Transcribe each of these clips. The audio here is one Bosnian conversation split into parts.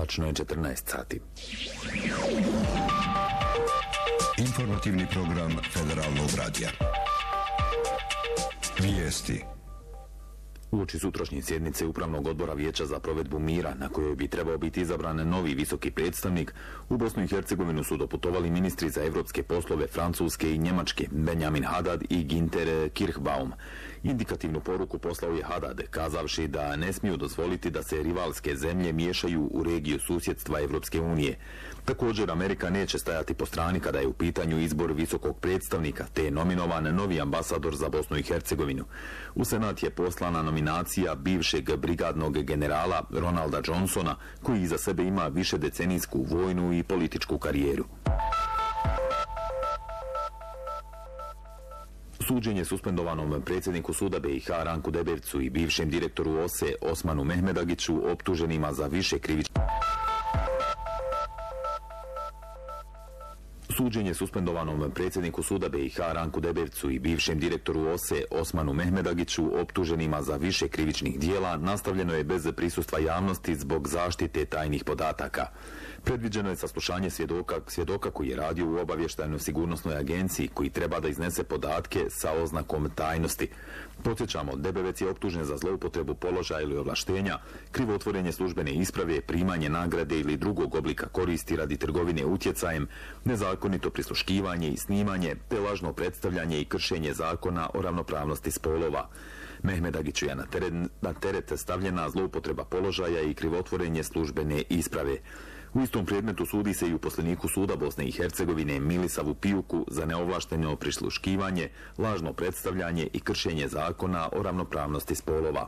Tačno je 14 sati. Informativni program Federalnog radija. Vijesti. Uoči sutrašnje sjednice Upravnog odbora Vijeća za provedbu mira, na kojoj bi trebao biti izabran novi visoki predstavnik, u Bosnu i Hercegovinu su doputovali ministri za evropske poslove Francuske i Njemačke, Benjamin Haddad i Ginter Kirchbaum. Indikativnu poruku poslao je Haddad, kazavši da ne smiju dozvoliti da se rivalske zemlje miješaju u regiju susjedstva Evropske unije. Također, Amerika neće stajati po strani kada je u pitanju izbor visokog predstavnika, te je nominovan novi ambasador za Bosnu i Hercegovinu. U Senat je poslana nominacija bivšeg brigadnog generala Ronalda Johnsona, koji iza sebe ima višedecenijsku vojnu i političku karijeru. Suđenje suspendovanom predsjedniku suda BiH Ranku Debevcu i bivšem direktoru OSE Osmanu Mehmedagiću, optuženima za više krivičnih Suđenje suspendovanom predsjedniku suda BiH Ranku Debevcu i bivšem direktoru OSE Osmanu Mehmedagiću, optuženima za više krivičnih dijela, nastavljeno je bez prisustva javnosti zbog zaštite tajnih podataka. Predviđeno je saslušanje svjedoka koji je radio u obavještajnoj sigurnosnoj agenciji, koji treba da iznese podatke sa oznakom tajnosti. Podsjećamo, Debevec je optužen za zloupotrebu položaja ili ovlaštenja, krivotvorenje službene isprave, primanje nagrade ili drugog oblika koristi radi trgovine utjecajem, nezakonito prisluškivanje i snimanje, te lažno predstavljanje i kršenje zakona o ravnopravnosti spolova. Mehmedagiću je na teret stavljena zloupotreba položaja i krivotvorenje službene isprave. U istom predmetu sudi se i uposleniku suda Bosne i Hercegovine Milisavu Pijuku za neovlašteno prisluškivanje, lažno predstavljanje i kršenje zakona o ravnopravnosti spolova.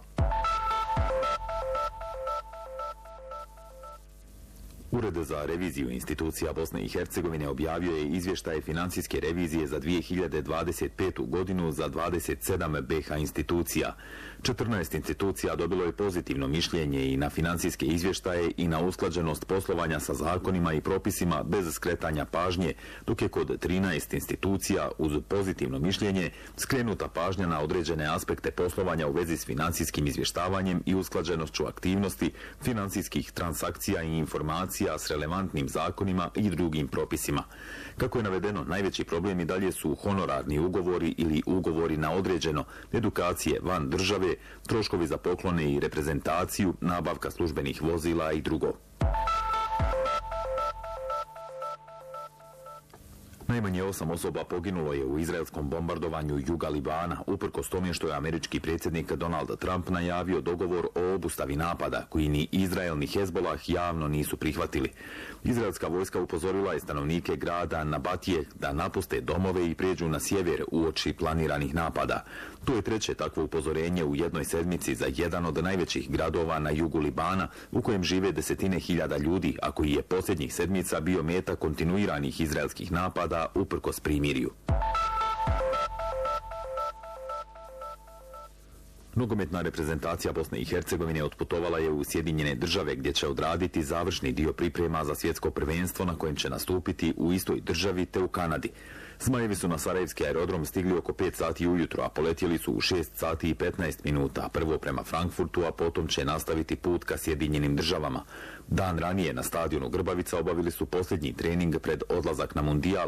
Ured za reviziju institucija Bosne i Hercegovine objavio je izvještaje financijske revizije za 2025. godinu za 27 BiH institucija. 14 institucija dobilo je pozitivno mišljenje i na financijske izvještaje i na usklađenost poslovanja sa zakonima i propisima bez skretanja pažnje, dok je kod 13 institucija uz pozitivno mišljenje skrenuta pažnja na određene aspekte poslovanja u vezi s financijskim izvještavanjem i usklađenošću aktivnosti, financijskih transakcija i informacija s relevantnim zakonima i drugim propisima. Kako je navedeno, najveći problem i dalje su honorarni ugovori ili ugovori na određeno, edukacije van države, troškovi za poklone i reprezentaciju, nabavka službenih vozila i drugo. Najmanje 8 osoba poginulo je u izraelskom bombardovanju juga Libana, uprkos tome što je američki predsjednik Donald Trump najavio dogovor o obustavi napada, koji ni Izrael ni Hezbolah javno nisu prihvatili. Izraelska vojska upozorila je stanovnike grada Nabatije da napuste domove i prijeđu na sjever uoči planiranih napada. To je treće takvo upozorenje u jednoj sedmici za jedan od najvećih gradova na jugu Libana, u kojem žive desetine hiljada ljudi, a koji je posljednjih sedmica bio meta kontinuiranih izraelskih napada uprkos primirju. Nogometna reprezentacija Bosne i Hercegovine otputovala je u Sjedinjene Države, gdje će odraditi završni dio priprema za svjetsko prvenstvo na kojem će nastupiti u istoj državi te u Kanadi. Zmajevi su na sarajevski aerodrom stigli oko 5 sati ujutro, a poletjeli su u 6 sati i 15 minuta, prvo prema Frankfurtu, a potom će nastaviti put ka Sjedinjenim Državama. Dan ranije na stadionu Grbavica obavili su posljednji trening pred odlazak na Mundijal,